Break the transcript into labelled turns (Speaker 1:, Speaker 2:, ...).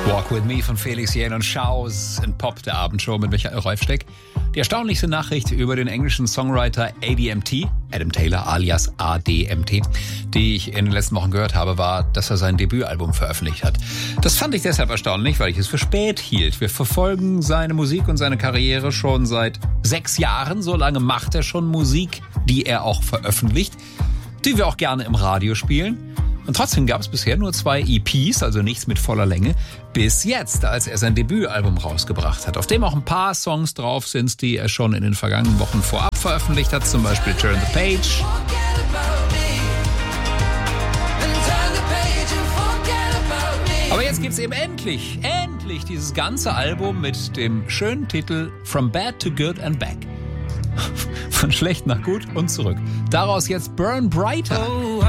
Speaker 1: Walk With Me von Felix Jähn und Schaus in Pop, der Abendshow mit Michael Reufsteck. Die erstaunlichste Nachricht über den englischen Songwriter Adam Taylor alias ADMT, die ich in den letzten Wochen gehört habe, war, dass er sein Debütalbum veröffentlicht hat. Das fand ich deshalb erstaunlich, weil ich es für spät hielt. Wir verfolgen seine Musik und seine Karriere schon seit 6 Jahren. So lange macht er schon Musik, die er auch veröffentlicht, die wir auch gerne im Radio spielen. Und trotzdem gab es bisher nur 2 EPs, also nichts mit voller Länge, bis jetzt, als er sein Debütalbum rausgebracht hat, auf dem auch ein paar Songs drauf sind, die er schon in den vergangenen Wochen vorab veröffentlicht hat, zum Beispiel Turn the Page. Aber jetzt gibt's eben endlich dieses ganze Album mit dem schönen Titel From Bad to Good and Back. Von schlecht nach gut und zurück. Daraus jetzt Burn Brighter.